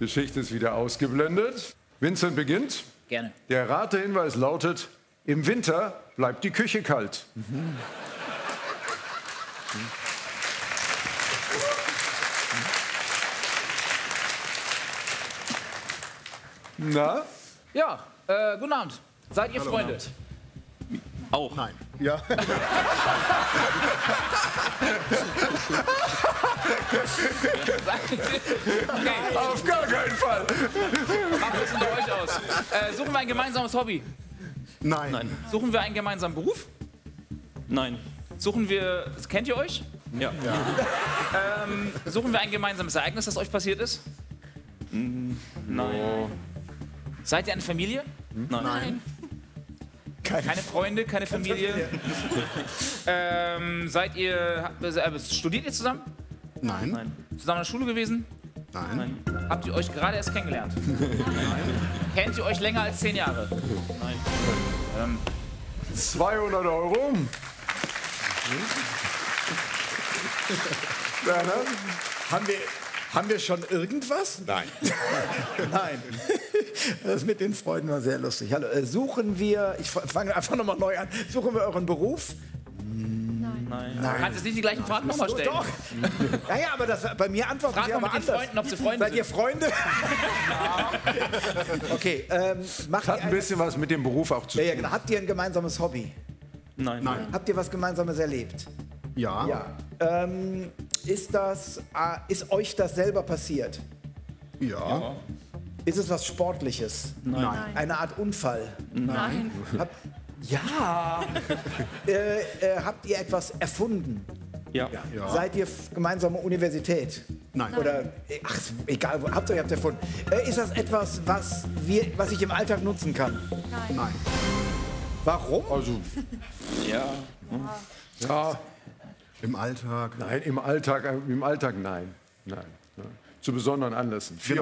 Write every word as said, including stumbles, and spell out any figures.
Geschichte ist wieder ausgeblendet. Vincent beginnt. Gerne. Der Ratehinweis lautet, im Winter bleibt die Küche kalt. Mhm. Na? Ja, äh, guten Abend. Seid ihr Hallo, Freunde? Auch. Nein. Ja. Okay. Auf gar keinen Fall. Macht es unter euch aus. Äh, suchen wir ein gemeinsames Hobby? Nein. Nein. Suchen wir einen gemeinsamen Beruf? Nein. Suchen wir... Kennt ihr euch? Ja. Ja. Ähm, suchen wir ein gemeinsames Ereignis, das euch passiert ist? Nein. Seid ihr eine Familie? Nein. Nein. Keine Freunde, keine Familie? ähm, seid ihr... Äh, studiert ihr zusammen? Nein. Nein. Zusammen in der Schule gewesen? Nein. Nein. Habt ihr euch gerade erst kennengelernt? Nein. Kennt ihr euch länger als zehn Jahre? Nein. Ähm, zweihundert Euro. Werner? Haben wir, haben wir schon irgendwas? Nein. Nein. Das mit den Freunden war sehr lustig. Hallo, äh, suchen wir, ich fange einfach nochmal neu an, suchen wir euren Beruf? Nein. Du kannst jetzt nicht die gleichen Fragen nochmal stellen. Doch. Ja, ja, aber das, bei mir antworten Frag Sie mal aber mit den anders. Freunden, ob sie Freunde Seid ihr sind. Freunde? Okay, ähm, macht Hat ihr ein ein, bisschen was mit dem Beruf auch zu ja, tun. ja, genau. Habt ihr ein gemeinsames Hobby? Nein. Nein. Habt ihr was Gemeinsames erlebt? Ja. Ja. Ähm, ist, das, äh, ist euch das selber passiert? Ja. Ist es was Sportliches? Nein. Eine Art Unfall? Nein. Hab, ja. äh, äh, habt ihr etwas erfunden? Ja. Ja. Seid ihr f- gemeinsame Universität? Nein. Oder, äh, ach, ist egal, wo- Hauptsache ihr habt erfunden. Äh, ist das etwas, was, wir, was ich im Alltag nutzen kann? Nein. Warum? Also, Ja. ja, Im Alltag. nein, im Alltag, im Alltag nein. Nein. Zu besonderen Anlässen.